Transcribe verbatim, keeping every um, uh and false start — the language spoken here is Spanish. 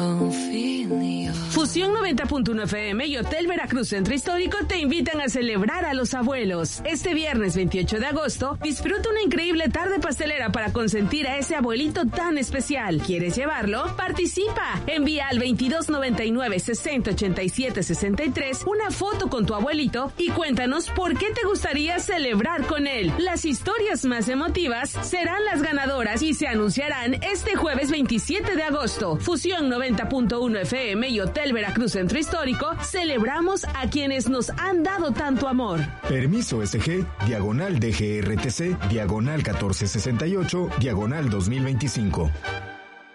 Fusión noventa punto uno F M y Hotel Veracruz Centro Histórico te invitan a celebrar a los abuelos. Este viernes veintiocho de agosto, disfruta una increíble tarde pastelera para consentir a ese abuelito tan especial. ¿Quieres llevarlo? Participa. Envía al veintidós noventa y nueve sesenta ochenta y siete sesenta y tres una foto con tu abuelito y cuéntanos por qué te gustaría celebrar con él. Las historias más emotivas serán las ganadoras y se anunciarán este jueves veintisiete de agosto. Fusión noventa punto uno F M y Hotel Veracruz Centro Histórico celebramos a quienes nos han dado tanto amor. Permiso S G, diagonal D G R T C, diagonal catorce sesenta y ocho, diagonal dos mil veinticinco.